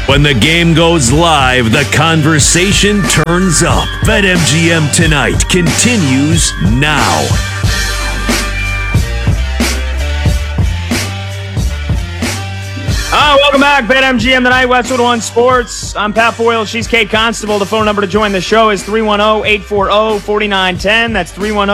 When the game goes live, the conversation turns up. BetMGM Tonight continues now. Welcome back, BetMGM Tonight, Westwood One Sports. I'm Pat Boyle. She's Kate Constable. The phone number to join the show is 310-840-4910. That's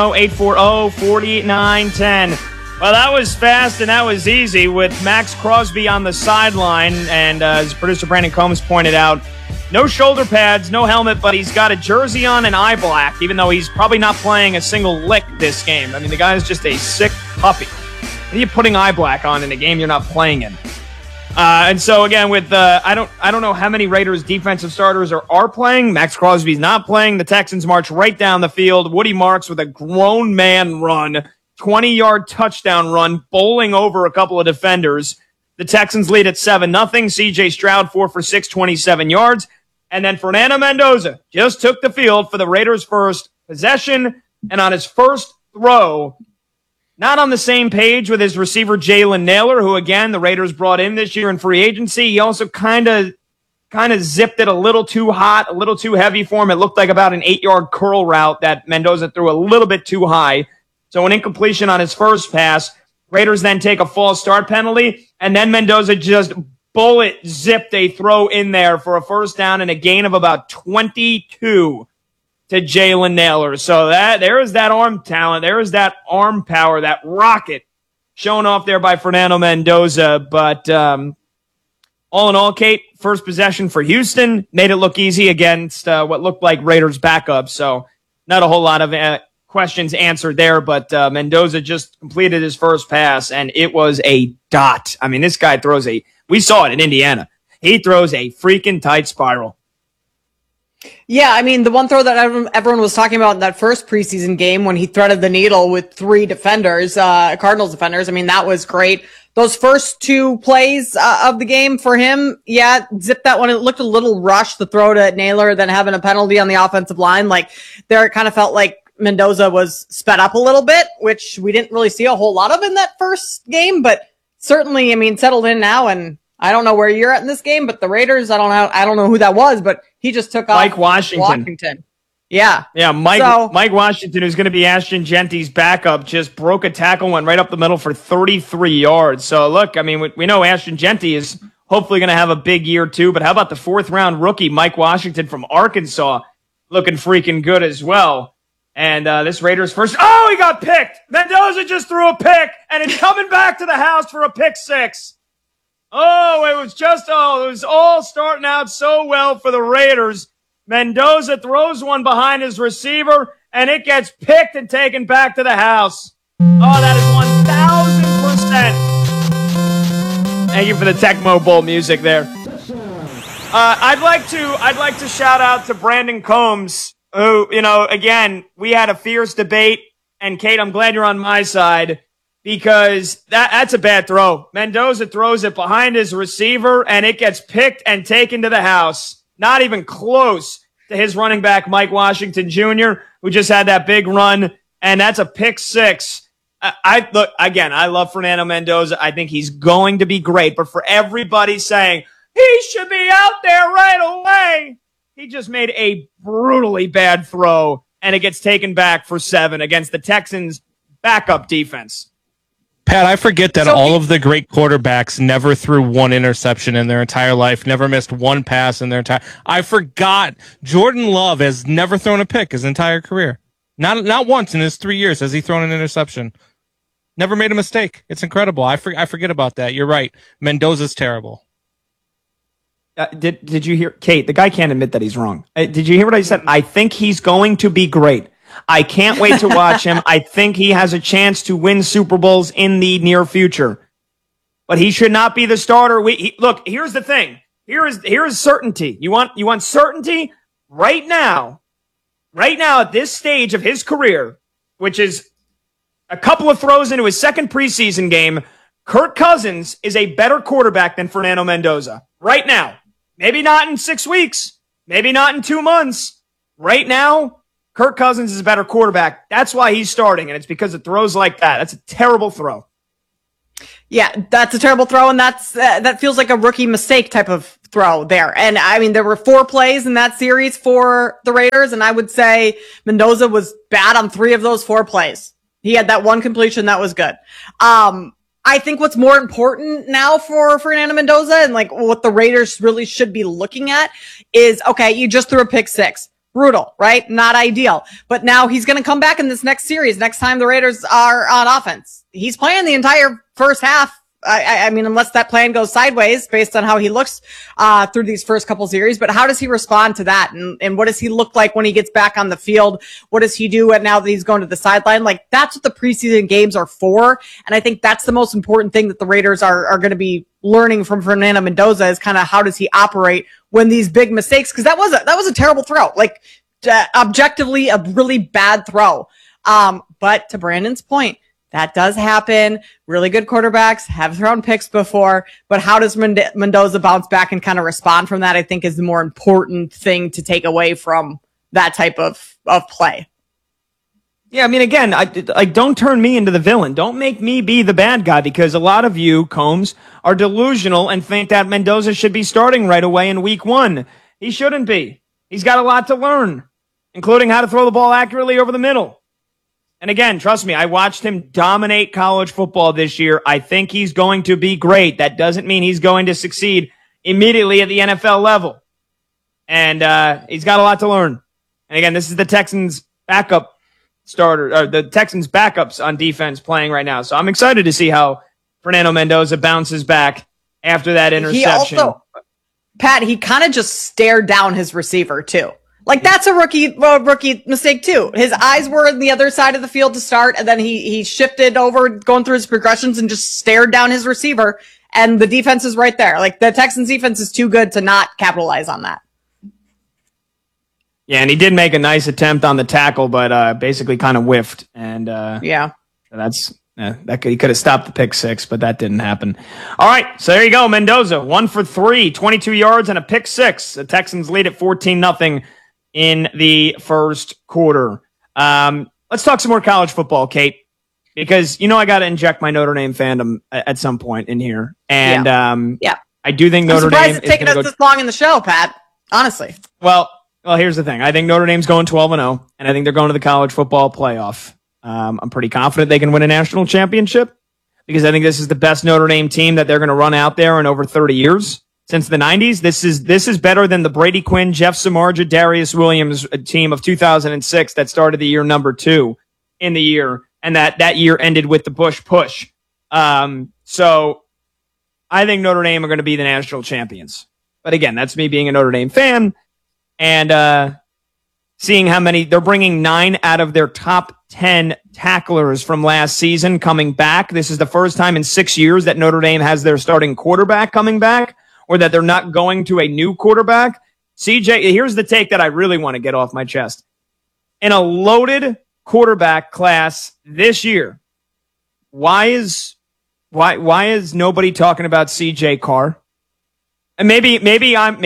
310-840-4910. Well, that was fast and that was easy with Max Crosby on the sideline. And as producer Brandon Combs pointed out, no shoulder pads, no helmet, but he's got a jersey on and eye black, even though he's probably not playing a single lick this game. I mean, the guy is just a sick puppy. What are you putting eye black on in a game you're not playing in? And so again, with I don't know how many Raiders defensive starters are playing. Max Crosby's not playing. The Texans march right down the field. Woody Marks with a grown man run, 20-yard touchdown run, bowling over a couple of defenders. The Texans lead at 7-0. C.J. Stroud 4 for 6, 27 yards, and then Fernando Mendoza just took the field for the Raiders' first possession, and on his first throw, not on the same page with his receiver, Jalen Nailor, who, again, the Raiders brought in this year in free agency. He also kind of zipped it a little too hot, a little too heavy for him. It looked like about an 8-yard curl route that Mendoza threw a little bit too high. So an incompletion on his first pass. Raiders then take a false start penalty, and then Mendoza just bullet zipped a throw in there for a first down and a gain of about 22. To Jalen Nailor. So there is that arm talent. There is that arm power, that rocket shown off there by Fernando Mendoza. But all in all, Kate, first possession for Houston made it look easy against what looked like Raiders backup. So not a whole lot of questions answered there, but Mendoza just completed his first pass, and it was a dot. I mean, this guy throws we saw it in Indiana. He throws a freaking tight spiral. Yeah, I mean, the one throw that everyone was talking about in that first preseason game when he threaded the needle with 3 defenders, Cardinals defenders, I mean, that was great. Those first 2 plays of the game for him, yeah, zipped that one. It looked a little rushed, the throw to Nailor, then having a penalty on the offensive line. Like, there it kind of felt like Mendoza was sped up a little bit, which we didn't really see a whole lot of in that first game, but certainly, I mean, settled in now, and I don't know where you're at in this game, but the Raiders, I don't know who that was, but he just took off. Mike Washington. Yeah. Yeah, Mike Washington, who's going to be Ashton Genty's backup, just broke a tackle, went right up the middle for 33 yards. So, look, I mean, we know Ashton Genty is hopefully going to have a big year, too, but how about the 4th-round rookie, Mike Washington from Arkansas, looking freaking good as well. And this Raiders first, he got picked. Mendoza just threw a pick, and it's coming back to the house for a pick 6. It was all starting out so well for the Raiders. Mendoza throws one behind his receiver, and it gets picked and taken back to the house. Oh, that is 1,000%. Thank you for the Tecmo Bowl music there. I'd like to shout out to Brandon Combs, who, again, we had a fierce debate, and Kate, I'm glad you're on my side. Because that's a bad throw. Mendoza throws it behind his receiver, and it gets picked and taken to the house. Not even close to his running back, Mike Washington Jr., who just had that big run, and that's a pick 6. I love Fernando Mendoza. I think he's going to be great. But for everybody saying, he should be out there right away, he just made a brutally bad throw, and it gets taken back for 7 against the Texans' backup defense. Pat, I forget that all of the great quarterbacks never threw one interception in their entire life, never missed one pass in their entire. I forgot Jordan Love has never thrown a pick his entire career. Not once in his 3 years has he thrown an interception. Never made a mistake. It's incredible. I forget about that. You're right. Mendoza's terrible. Did you hear, Kate? The guy can't admit that he's wrong. Did you hear what I said? I think he's going to be great. I can't wait to watch him. I think he has a chance to win Super Bowls in the near future. But he should not be the starter. Look, here's the thing. Here is certainty. You want certainty? Right now, at this stage of his career, which is a couple of throws into his second preseason game, Kirk Cousins is a better quarterback than Fernando Mendoza. Right now. Maybe not in 6 weeks. Maybe not in 2 months. Right now, Kirk Cousins is a better quarterback. That's why he's starting, and it's because of throws like that. That's a terrible throw. Yeah, that's a terrible throw, and that feels like a rookie mistake type of throw there. And I mean, there were 4 plays in that series for the Raiders, and I would say Mendoza was bad on 3 of those 4 plays. He had that one completion that was good. I think what's more important now for Fernando Mendoza and like what the Raiders really should be looking at is, okay, you just threw a pick 6. Brutal, right? Not ideal. But now he's going to come back in this next series. Next time the Raiders are on offense, he's playing the entire first half. I mean, unless that plan goes sideways based on how he looks through these first couple series. But how does he respond to that? And what does he look like when he gets back on the field? What does he do now that he's going to the sideline? Like, that's what the preseason games are for. And I think that's the most important thing that the Raiders are going to be learning from Fernando Mendoza is kind of how does he operate when these big mistakes, because that was a terrible throw, like objectively a really bad throw. But to Brandon's point, that does happen. Really good quarterbacks have thrown picks before, but how does Mendoza bounce back and kind of respond from that, I think is the more important thing to take away from that type of play. Yeah, I mean, again, don't turn me into the villain. Don't make me be the bad guy, because a lot of you, Combs, are delusional and think that Mendoza should be starting right away in week 1. He shouldn't be. He's got a lot to learn, including how to throw the ball accurately over the middle. And again, trust me, I watched him dominate college football this year. I think he's going to be great. That doesn't mean he's going to succeed immediately at the NFL level. And he's got a lot to learn. And again, this is the Texans' backup starter, or the Texans' backups on defense playing right now. So I'm excited to see how Fernando Mendoza bounces back after that interception. He also, Pat, he kind of just stared down his receiver too. Like, that's a rookie mistake too. His eyes were on the other side of the field to start, and then he shifted over, going through his progressions, and just stared down his receiver. And the defense is right there. Like, the Texans defense is too good to not capitalize on that. Yeah, and he did make a nice attempt on the tackle, but basically kind of whiffed. And yeah, he could have stopped the pick 6, but that didn't happen. All right, so there you go, Mendoza, 1 for 3, 22 yards and a pick 6. The Texans lead at 14-0 in the first quarter. Let's talk some more college football, Kate, because I got to inject my Notre Dame fandom at some point in here. And I do think Notre Dame is taking us this long in the show, Pat. Honestly, well, here's the thing. I think Notre Dame's going 12-0, and I think they're going to the college football playoff. I'm pretty confident they can win a national championship because I think this is the best Notre Dame team that they're going to run out there in over 30 years. Since the 90s, this is better than the Brady Quinn, Jeff Samardzija, Darius Williams team of 2006 that started the year number 2 in the year, and that year ended with the Bush push. So I think Notre Dame are going to be the national champions. But again, that's me being a Notre Dame fan and seeing how many they're bringing 9 out of their top 10 tacklers from last season coming back. This is the first time in 6 years that Notre Dame has their starting quarterback coming back, or that they're not going to a new quarterback. CJ, here's the take that I really want to get off my chest. In a loaded quarterback class this year, why is nobody talking about CJ Carr? And maybe I'm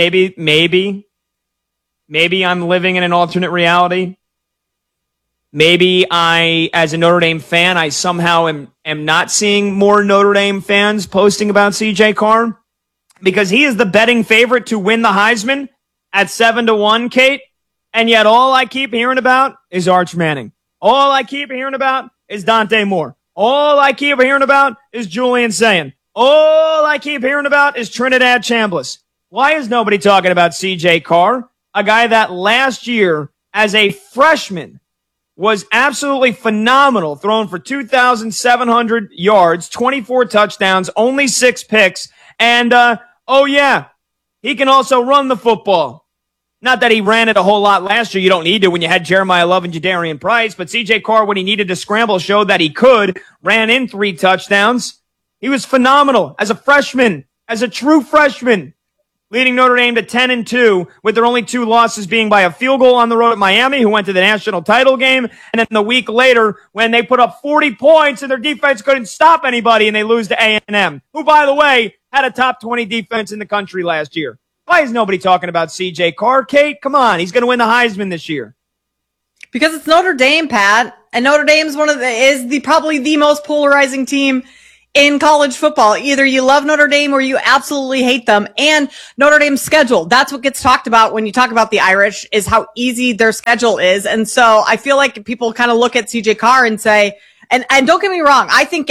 living in an alternate reality. Maybe as a Notre Dame fan, I somehow am not seeing more Notre Dame fans posting about CJ Carr. Because he is the betting favorite to win the Heisman at 7-1, Kate. And yet all I keep hearing about is Arch Manning. All I keep hearing about is Dante Moore. All I keep hearing about is Julian Sayin. All I keep hearing about is Trinidad Chambliss. Why is nobody talking about CJ Carr? A guy that last year, as a freshman, was absolutely phenomenal, throwing for 2,700 yards, 24 touchdowns, only 6 picks. And, he can also run the football. Not that he ran it a whole lot last year. You don't need to when you had Jeremiah Love and Jadarian Price. But CJ Carr, when he needed to scramble, showed that he could. Ran in 3 touchdowns. He was phenomenal as a freshman, as a true freshman, leading Notre Dame to 10-2, with their only 2 losses being by a field goal on the road at Miami, who went to the national title game, and then the week later when they put up 40 points and their defense couldn't stop anybody and they lose to A&M, who, by the way, had a top 20 defense in the country last year. Why is nobody talking about CJ Carr? Kate, come on. He's going to win the Heisman this year. Because it's Notre Dame, Pat, and Notre Dame's probably the most polarizing team in college football. Either you love Notre Dame or you absolutely hate them. And Notre Dame's schedule, that's what gets talked about when you talk about the Irish, is how easy their schedule is. And so I feel like people kind of look at CJ Carr and say, and don't get me wrong,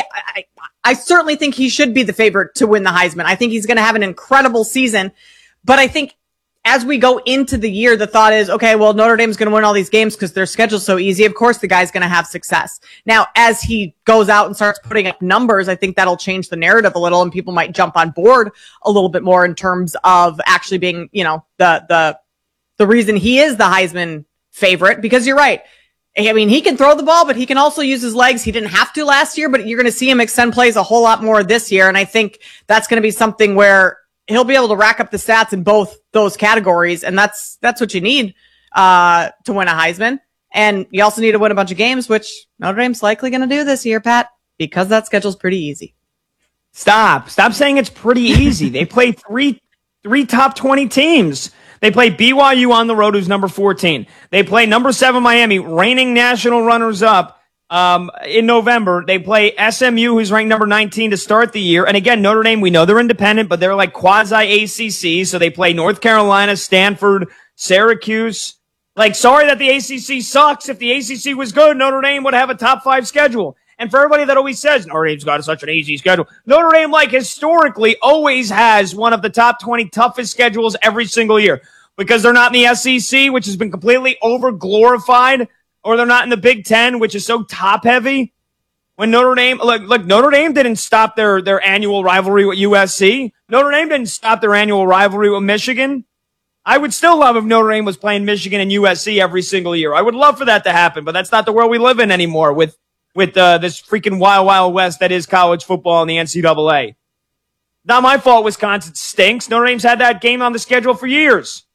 I certainly think he should be the favorite to win the Heisman. I think he's going to have an incredible season. But I think as we go into the year, the thought is, okay, well, Notre Dame's going to win all these games because their schedule's so easy. Of course, the guy's going to have success. Now, as he goes out and starts putting up numbers, I think that'll change the narrative a little, and people might jump on board a little bit more in terms of actually being, the reason he is the Heisman favorite. Because you're right. I mean, he can throw the ball, but he can also use his legs. He didn't have to last year, but you're going to see him extend plays a whole lot more this year. And I think that's going to be something where he'll be able to rack up the stats in both those categories. And that's what you need, to win a Heisman. And you also need to win a bunch of games, which Notre Dame's likely going to do this year, Pat, because that schedule's pretty easy. Stop saying it's pretty easy. They play three top 20 teams. They play BYU on the road, who's number 14. They play number 7 Miami, reigning national runners-up, in November. They play SMU, who's ranked number 19 to start the year. And again, Notre Dame, we know they're independent, but they're like quasi-ACC. So they play North Carolina, Stanford, Syracuse. Like, sorry that the ACC sucks. If the ACC was good, Notre Dame would have a top 5 schedule. And for everybody that always says Notre Dame's got such an easy schedule, Notre Dame, like, historically always has one of the top 20 toughest schedules every single year, because they're not in the SEC, which has been completely over-glorified, or they're not in the Big Ten, which is so top-heavy. When Notre Dame, look, Notre Dame didn't stop their annual rivalry with USC. Notre Dame didn't stop their annual rivalry with Michigan. I would still love if Notre Dame was playing Michigan and USC every single year. I would love for that to happen, but that's not the world we live in anymore with this freaking wild, wild west that is college football and the NCAA. Not my fault Wisconsin stinks. Notre Dame's had that game on the schedule for years.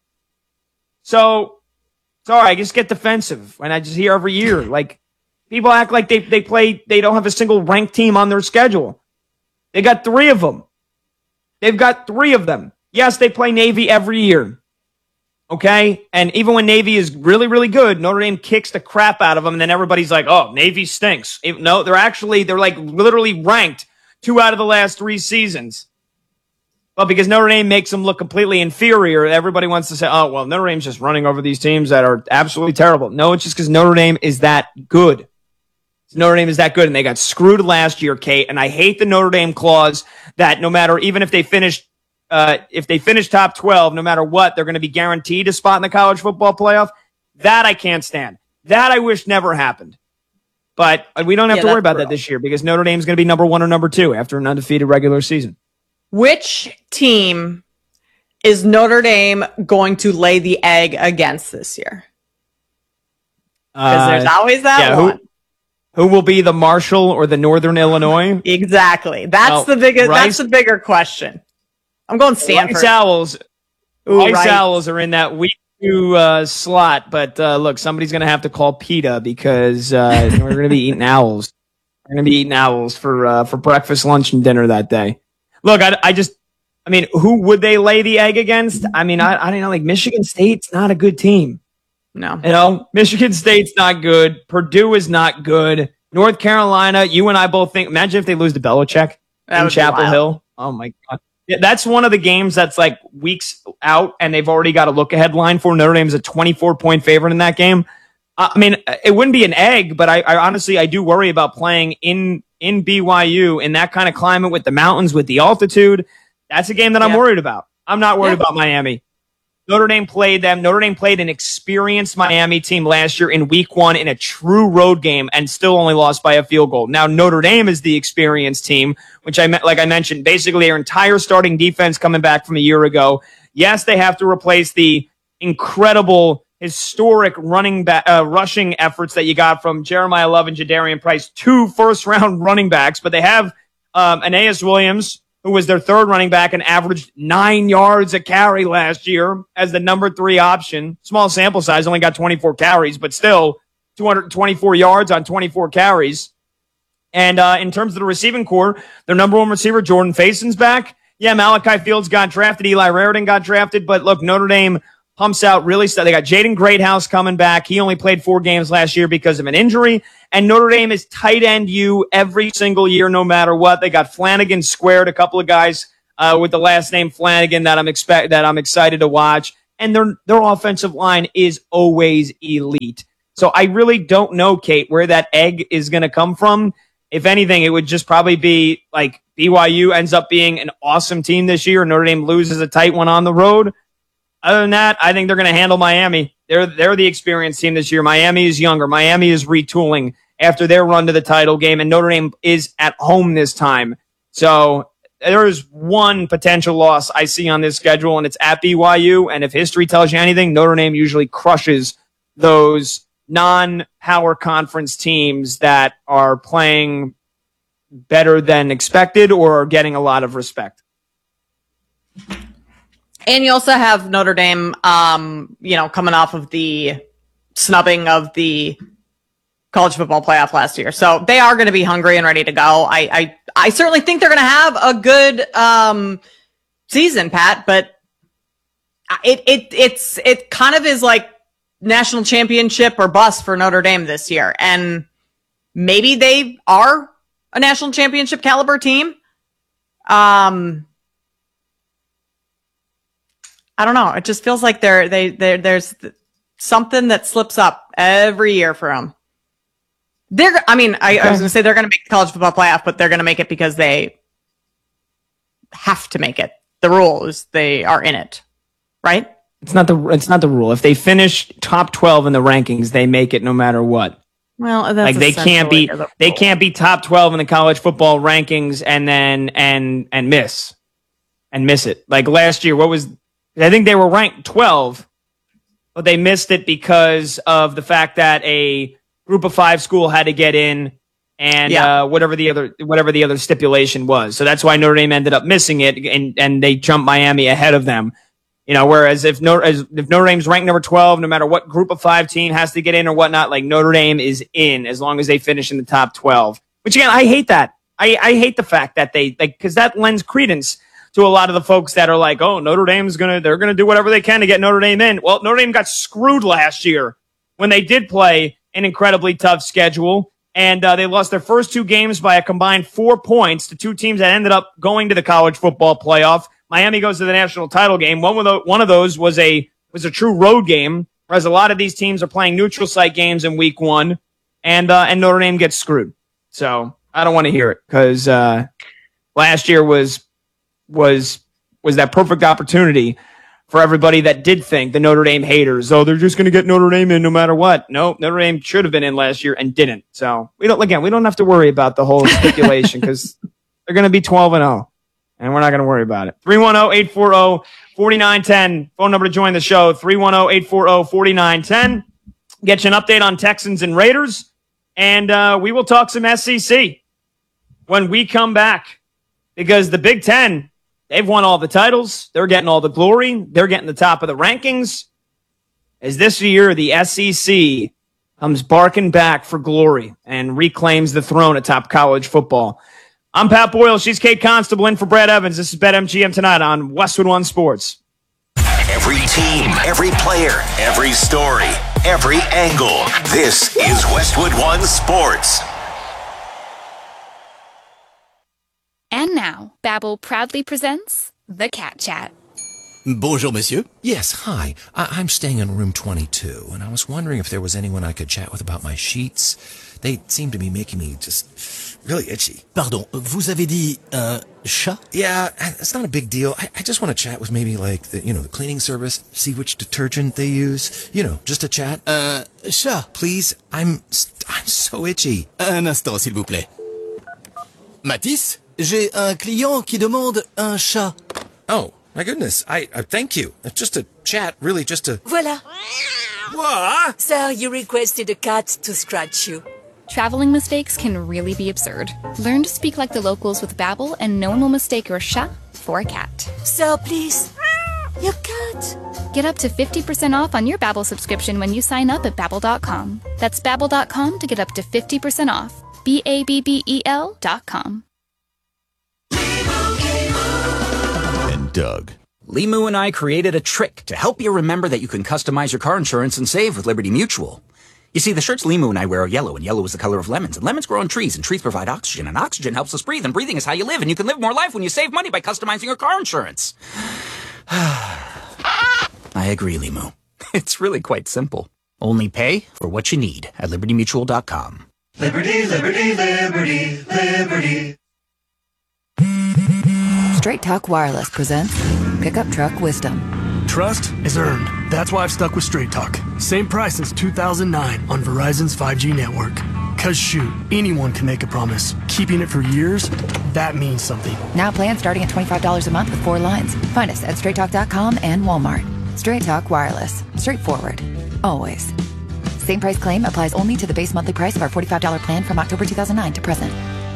So, sorry, I just get defensive when I just hear every year. Like, people act like they don't have a single ranked team on their schedule. They got 3 of them. They've got 3 of them. Yes, they play Navy every year. Okay? And even when Navy is really, really good, Notre Dame kicks the crap out of them, and then everybody's like, oh, Navy stinks. No, they're like literally ranked 2 out of the last 3 seasons. Well, because Notre Dame makes them look completely inferior, everybody wants to say, oh, well, Notre Dame's just running over these teams that are absolutely terrible. No, it's just because Notre Dame is that good. Notre Dame is that good, and they got screwed last year, Kate. And I hate the Notre Dame clause that no matter, even if they finish top 12, no matter what, they're going to be guaranteed a spot in the college football playoff. That I can't stand. That I wish never happened. But we don't have to worry about that this year, because Notre Dame's going to be number 1 or number 2 after an undefeated regular season. Which team is Notre Dame going to lay the egg against this year? Because there's always that one. Who will be the Marshall or the Northern Illinois? Exactly. That's the bigger question. I'm going Stanford. Rice Owls are in that week 2 slot, but look, somebody's going to have to call PETA, because we're going to be eating owls. We're going to be eating owls for breakfast, lunch, and dinner that day. Look, I mean, who would they lay the egg against? I mean, I don't know. Like, Michigan State's not a good team. No. Michigan State's not good. Purdue is not good. North Carolina, you and I both think, imagine if they lose to Belichick in Chapel Hill. Oh, my God. Yeah, that's one of the games that's like weeks out, and they've already got a look-ahead line for. Notre Dame's a 24-point favorite in that game. I mean, it wouldn't be an egg, but I honestly do worry about playing in BYU in that kind of climate with the mountains, with the altitude. That's a game that I'm worried about. I'm not worried about Miami. Notre Dame played them. Notre Dame played an experienced Miami team last year in week 1 in a true road game and still only lost by a field goal. Now, Notre Dame is the experienced team, which like I mentioned, basically their entire starting defense coming back from a year ago. Yes, they have to replace the incredible, historic rushing efforts that you got from Jeremiah Love and Jadarian Price, 2 first-round running backs, but they have Aeneas Williams, who was their 3rd running back and averaged 9 yards a carry last year as the number 3 option. Small sample size, only got 24 carries, but still 224 yards on 24 carries. And in terms of the receiving core, their number 1 receiver, Jordan Faison's back. Yeah, Malachi Fields got drafted. Eli Raritan got drafted. But look, Notre Dame pumps out really stuff. They got Jaden Greathouse coming back. He only played 4 games last year because of an injury. And Notre Dame is tight end you every single year, no matter what. They got Flanagan squared, a couple of guys with the last name Flanagan that I'm excited to watch. And their offensive line is always elite. So I really don't know, Kate, where that egg is going to come from. If anything, it would just probably be like BYU ends up being an awesome team this year, and Notre Dame loses a tight one on the road. Other than that, I think they're going to handle Miami. They're the experienced team this year. Miami is younger. Miami is retooling after their run to the title game, and Notre Dame is at home this time. So there is one potential loss I see on this schedule, and it's at BYU. And if history tells you anything, Notre Dame usually crushes those non-power conference teams that are playing better than expected or are getting a lot of respect. And you also have Notre Dame, coming off of the snubbing of the college football playoff last year. So they are going to be hungry and ready to go. I certainly think they're going to have a good season, Pat, but it kind of is like national championship or bust for Notre Dame this year. And maybe they are a national championship caliber team. I don't know. It just feels like there's something that slips up every year for them. I was going to say they're going to make the college football playoff, but they're going to make it because they have to make it. The rule is they are in it, right? It's not the rule. If they finish top 12 in the rankings, they make it no matter what. Well, that's like they can't be top 12 in the college football rankings and then and miss it. Like last year, I think they were ranked 12, but they missed it because of the fact that a group of 5 school had to get in and whatever the other stipulation was. So that's why Notre Dame ended up missing it, and they jumped Miami ahead of them. Whereas if Notre Dame's ranked number 12, no matter what group of 5 team has to get in or whatnot, like Notre Dame is in as long as they finish in the top 12. Which again, I hate that. I hate the fact that because that lends credence to a lot of the folks that are like, oh, Notre Dame's they're gonna do whatever they can to get Notre Dame in. Well, Notre Dame got screwed last year when they did play an incredibly tough schedule, and they lost their first 2 games by a combined 4 points to 2 teams that ended up going to the college football playoff. Miami goes to the national title game. One of those was a true road game, whereas a lot of these teams are playing neutral site games in week 1, and Notre Dame gets screwed. So I don't want to hear it because last year was that perfect opportunity for everybody that did think the Notre Dame haters, they're just going to get Notre Dame in no matter what. No, Notre Dame should have been in last year and didn't. So we don't have to worry about the whole stipulation because they're going to be 12-0. And we're not going to worry about it. 310-840-4910. Phone number to join the show, 310-840-4910. Get you an update on Texans and Raiders. And we will talk some SEC when we come back. Because the Big Ten, they've won all the titles. They're getting all the glory. They're getting the top of the rankings. As this year, the SEC comes barking back for glory and reclaims the throne atop college football. I'm Pat Boyle. She's Kate Constable in for Brad Evans. This is BetMGM tonight on Westwood One Sports. Every team, every player, every story, every angle. This is Westwood One Sports. And now, Babbel proudly presents The Cat Chat. Bonjour, monsieur. Yes, hi. I'm staying in room 22, and I was wondering if there was anyone I could chat with about my sheets. They seem to be making me just really itchy. Pardon, vous avez dit un chat? Yeah, it's not a big deal. I just want to chat with maybe like the cleaning service, see which detergent they use. Just a chat. Chat. Please, I'm so itchy. Un instant, s'il vous plaît. Matisse, j'ai un client qui demande un chat. Oh, my goodness. I thank you. Just a chat, really, just a... Voilà. What? Sir, you requested a cat to scratch you. Traveling mistakes can really be absurd. Learn to speak like the locals with Babbel, and no one will mistake your chat for a cat. Sir, please. Your cat. Get up to 50% off on your Babbel subscription when you sign up at Babbel.com. That's Babbel.com to get up to 50% off. BABBEL.com. And Doug. Limu and I created a trick to help you remember that you can customize your car insurance and save with Liberty Mutual. You see, the shirts Limu and I wear are yellow, and yellow is the color of lemons, and lemons grow on trees, and trees provide oxygen, and oxygen helps us breathe, and breathing is how you live, and you can live more life when you save money by customizing your car insurance. I agree, Limu. It's really quite simple. Only pay for what you need at libertymutual.com. Liberty, liberty, liberty, liberty. Straight Talk Wireless presents Pickup Truck Wisdom. Trust is earned. That's why I've stuck with Straight Talk. Same price since 2009 on Verizon's 5G network. Cause shoot, anyone can make a promise. Keeping it for years, that means something. Now plans starting at $25 a month with 4 lines. Find us at straighttalk.com and Walmart. Straight Talk Wireless. Straightforward. Always. Same price claim applies only to the base monthly price of our $45 plan from October 2009 to present.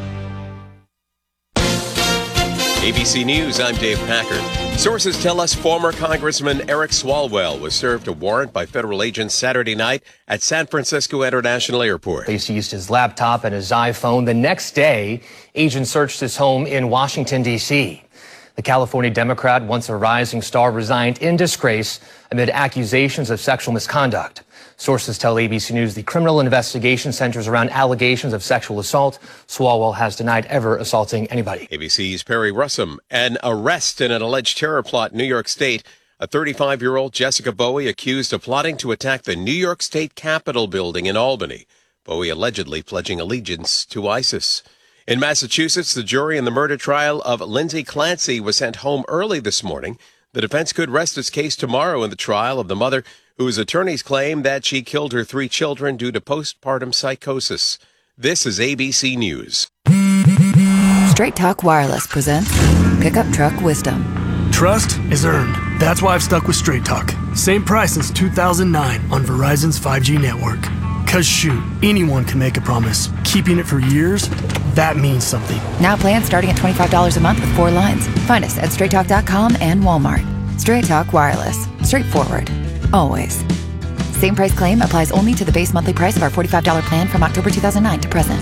ABC News, I'm Dave Packard. Sources tell us former Congressman Eric Swalwell was served a warrant by federal agents Saturday night at San Francisco International Airport. They seized his laptop and his iPhone. The next day, agents searched his home in Washington, D.C. The California Democrat, once a rising star, resigned in disgrace amid accusations of sexual misconduct. Sources tell ABC News the criminal investigation centers around allegations of sexual assault. Swalwell has denied ever assaulting anybody. ABC's Perry Russum. An arrest in an alleged terror plot in New York State. A 35-year-old Jessica Bowie accused of plotting to attack the New York State Capitol building in Albany. Bowie allegedly pledging allegiance to ISIS. In Massachusetts, the jury in the murder trial of Lindsay Clancy was sent home early this morning. The defense could rest its case tomorrow in the trial of the mother whose attorneys claim that she killed her 3 children due to postpartum psychosis. This is ABC News. Straight Talk Wireless presents Pickup Truck Wisdom. Trust is earned. That's why I've stuck with Straight Talk. Same price since 2009 on Verizon's 5G network. Cause shoot, anyone can make a promise. Keeping it for years, that means something. Now plans starting at $25 a month with 4 lines. Find us at straighttalk.com and Walmart. Straight Talk Wireless. Straightforward. Always. Same price claim applies only to the base monthly price of our $45 plan from October 2009 to present.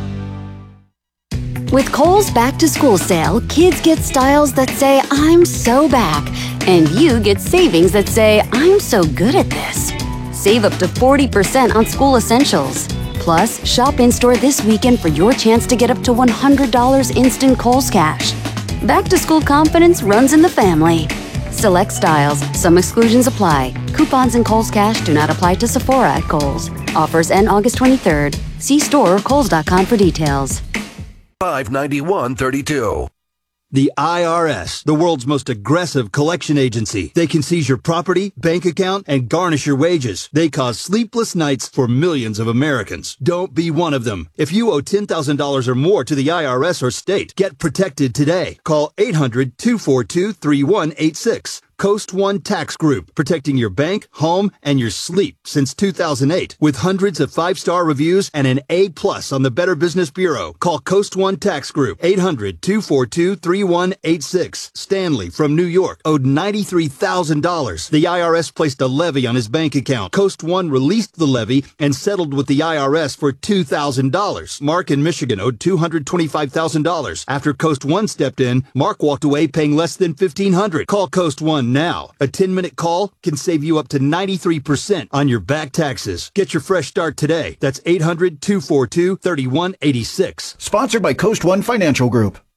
With Kohl's Back to School sale, kids get styles that say, I'm so back. And you get savings that say, I'm so good at this. Save up to 40% on school essentials. Plus, shop in-store this weekend for your chance to get up to $100 instant Kohl's cash. Back to school confidence runs in the family. Select styles. Some exclusions apply. Coupons and Kohl's Cash do not apply to Sephora at Kohl's. Offers end August 23rd. See store or Kohls.com for details. 591.32. The IRS, the world's most aggressive collection agency. They can seize your property, bank account, and garnish your wages. They cause sleepless nights for millions of Americans. Don't be one of them. If you owe $10,000 or more to the IRS or state, get protected today. Call 800-242-3186. Coast One Tax Group, protecting your bank, home, and your sleep since 2008. With hundreds of 5-star reviews and an A+ on the Better Business Bureau. Call Coast One Tax Group, 800-242-3186. Stanley from New York owed $93,000. The IRS placed a levy on his bank account. Coast One released the levy and settled with the IRS for $2,000. Mark in Michigan owed $225,000. After Coast One stepped in, Mark walked away paying less than $1,500. Call Coast One now. A 10-minute call can save you up to 93% on your back taxes. Get your fresh start today. That's 800-242-3186. Sponsored by Coast One Financial Group.